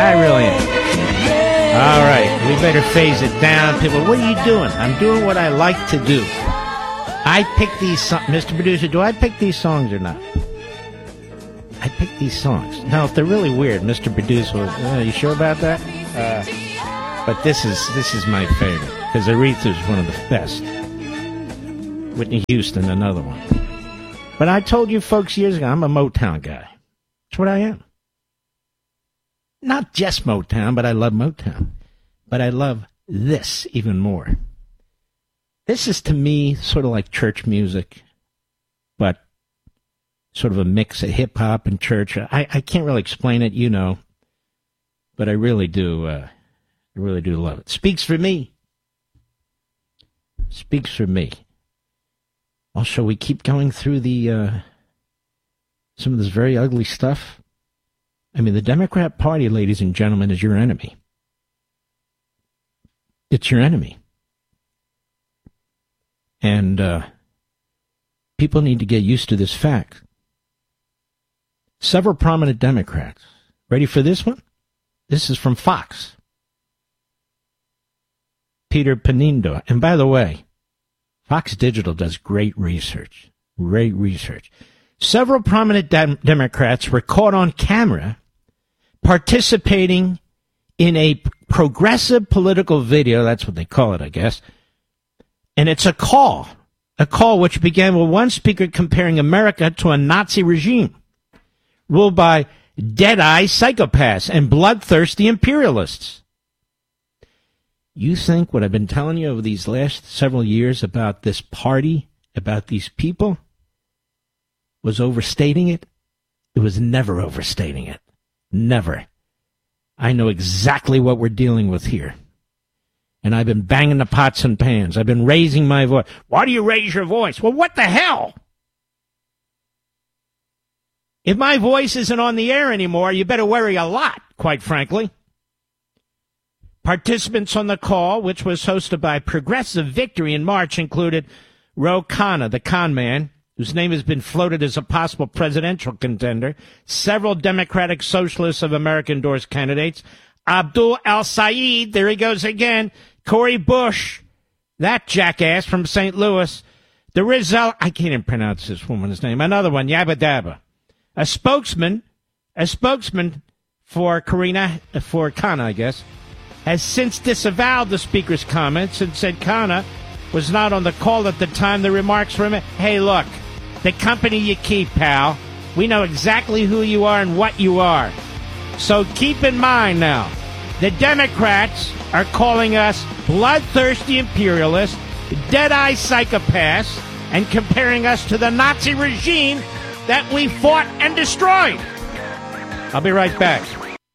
I really am. All right, we better phase it down. People, what are you doing? I'm doing what I like to do. I pick these songs. Mr. Producer, do I pick these songs or not? I pick these songs. Now, if they're really weird, Mr. Producer, you sure about that? But this is my favorite, because Aretha's one of the best. Whitney Houston, another one. But I told you folks years ago, I'm a Motown guy. That's what I am. Not just Motown, but I love Motown. But I love this even more. This is, to me, sort of like church music, but sort of a mix of hip-hop and church. I can't really explain it, you know, but I really do love it. Speaks for me. Speaks for me. Well, shall we keep going through the some of this very ugly stuff? I mean, the Democrat Party, ladies and gentlemen, is your enemy. It's your enemy. And people need to get used to this fact. Several prominent Democrats. Ready for this one? This is from Fox. Peter Penindo. And by the way, Fox Digital does great research. Great research. Several prominent Democrats were caught on camera participating in a progressive political video. That's what they call it, I guess. And it's a call which began with one speaker comparing America to a Nazi regime ruled by dead-eye psychopaths and bloodthirsty imperialists. You think what I've been telling you over these last several years about this party, about these people, was overstating it? It was never overstating it. Never. I know exactly what we're dealing with here. And I've been banging the pots and pans. I've been raising my voice. Why do you raise your voice? Well, what the hell? If my voice isn't on the air anymore, you better worry a lot, quite frankly. Participants on the call, which was hosted by Progressive Victory in March, included Ro Khanna, the con man, whose name has been floated as a possible presidential contender, several Democratic Socialists of America endorsed candidates, Abdul El-Sayed, there he goes again, Cori Bush, that jackass from St. Louis, the Rizal, I can't even pronounce this woman's name, another one, Yabba Dabba, a spokesman for Khanna, I guess, has since disavowed the speaker's comments and said Khanna was not on the call at the time the remarks were made. Hey, look, the company you keep, pal. We know exactly who you are and what you are. So keep in mind now, the Democrats are calling us bloodthirsty imperialists, dead-eye psychopaths, and comparing us to the Nazi regime that we fought and destroyed. I'll be right back.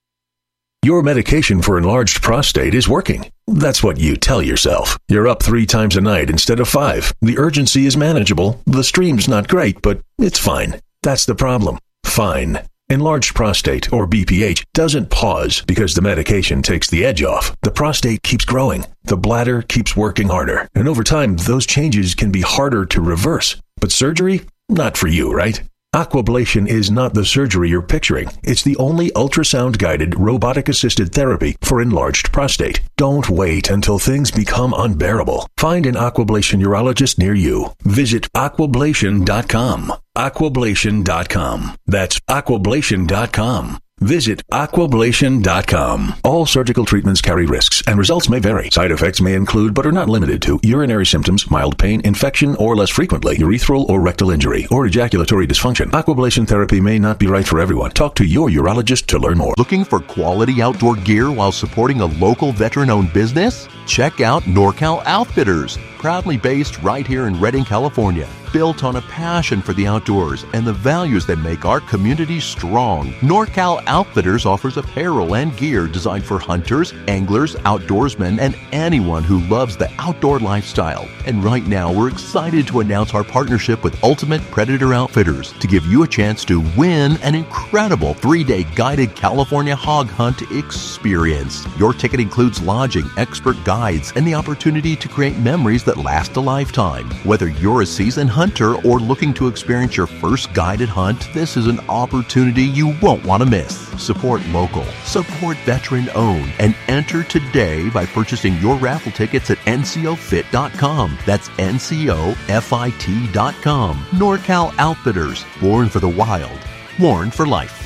Your medication for enlarged prostate is working. That's what you tell yourself. You're up 3 times a night instead of 5. The urgency is manageable. The stream's not great, but it's fine. That's the problem. Fine. Enlarged prostate, or BPH, doesn't pause because the medication takes the edge off. The prostate keeps growing. The bladder keeps working harder. And over time, those changes can be harder to reverse. But surgery? Not for you, right? Aquablation is not the surgery you're picturing. It's the only ultrasound-guided, robotic-assisted therapy for enlarged prostate. Don't wait until things become unbearable. Find an Aquablation urologist near you. Visit aquablation.com. Aquablation.com. That's aquablation.com. Visit aquablation.com. All surgical treatments carry risks, and results may vary. Side effects may include, but are not limited to, urinary symptoms, mild pain, infection, or less frequently, urethral or rectal injury, or ejaculatory dysfunction. Aquablation therapy may not be right for everyone. Talk to your urologist to learn more. Looking for quality outdoor gear while supporting a local veteran-owned business? Check out NorCal Outfitters, proudly based right here in Redding, California. Built on a passion for the outdoors and the values that make our community strong, NorCal Outfitters offers apparel and gear designed for hunters, anglers, outdoorsmen, and anyone who loves the outdoor lifestyle. And right now, we're excited to announce our partnership with Ultimate Predator Outfitters to give you a chance to win an incredible 3-day guided California hog hunt experience. Your ticket includes lodging, expert guides, and the opportunity to create memories that last a lifetime. Whether you're a seasoned hunter hunter or looking to experience your first guided hunt, this is an opportunity you won't want to miss. Support local, support veteran-owned, and enter today by purchasing your raffle tickets at ncofit.com. That's ncofit.com. NorCal Outfitters, born for the wild, worn for life.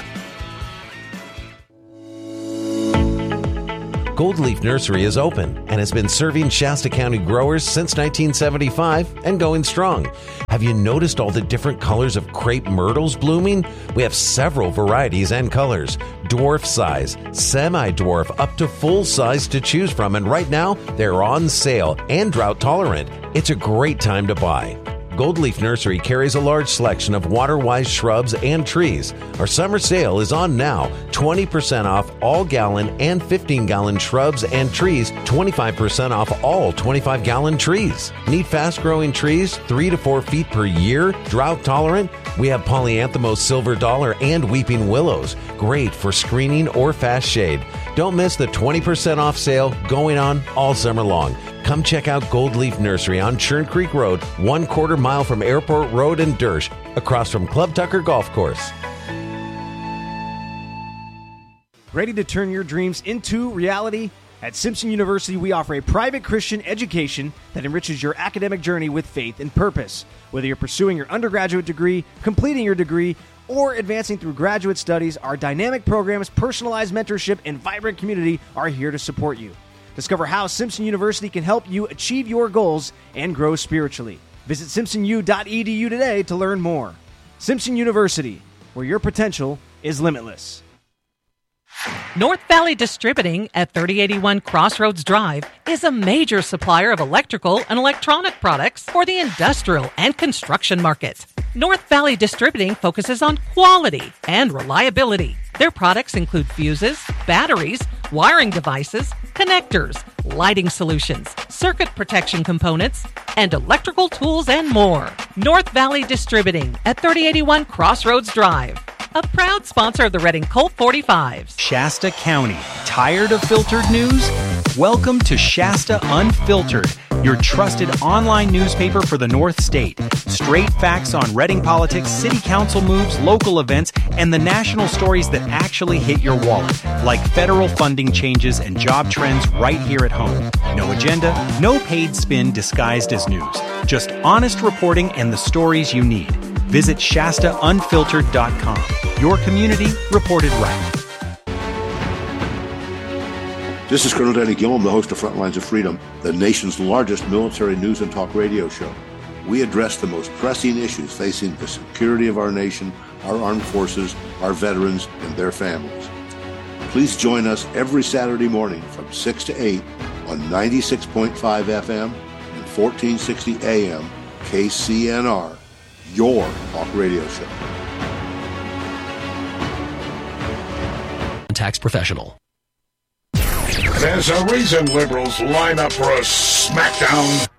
Gold Leaf Nursery is open and has been serving Shasta County growers since 1975 and going strong. Have you noticed all the different colors of crepe myrtles blooming? We have several varieties and colors, dwarf size, semi-dwarf, up to full size to choose from, and right now they're on sale and drought tolerant. It's a great time to buy. Gold Leaf Nursery carries a large selection of water-wise shrubs and trees. Our summer sale is on now. 20% off all gallon and 15-gallon shrubs and trees. 25% off all 25-gallon trees. Need fast-growing trees 3 to 4 feet per year? Drought tolerant? We have Polyanthemos silver dollar and weeping willows. Great for screening or fast shade. Don't miss the 20% off sale going on all summer long. Come check out Gold Leaf Nursery on Churn Creek Road, 1/4 mile from Airport Road in Dersch, across from Club Tucker Golf Course. Ready to turn your dreams into reality? At Simpson University, we offer a private Christian education that enriches your academic journey with faith and purpose. Whether you're pursuing your undergraduate degree, completing your degree, or advancing through graduate studies, our dynamic programs, personalized mentorship, and vibrant community are here to support you. Discover how Simpson University can help you achieve your goals and grow spiritually. Visit simpsonu.edu today to learn more. Simpson University, where your potential is limitless. North Valley Distributing at 3081 Crossroads Drive is a major supplier of electrical and electronic products for the industrial and construction market. North Valley Distributing focuses on quality and reliability. Their products include fuses, batteries, wiring devices, connectors, lighting solutions, circuit protection components, and electrical tools and more. North Valley Distributing at 3081 Crossroads Drive. A proud sponsor of the Reading Colt 45s. Shasta County. Tired of filtered news? Welcome to Shasta Unfiltered, your trusted online newspaper for the North State. Straight facts on Reading politics, city council moves, local events, and the national stories that actually hit your wallet, like federal funding changes and job trends right here at home. No agenda, no paid spin disguised as news. Just honest reporting and the stories you need. Visit ShastaUnfiltered.com. Your community reported right. This is Colonel Danny Gillum, the host of Frontlines of Freedom, the nation's largest military news and talk radio show. We address the most pressing issues facing the security of our nation, our armed forces, our veterans, and their families. Please join us every Saturday morning from 6 to 8 on 96.5 FM and 1460 AM KCNR, your talk radio show. Tax professional. There's a reason liberals line up for a smackdown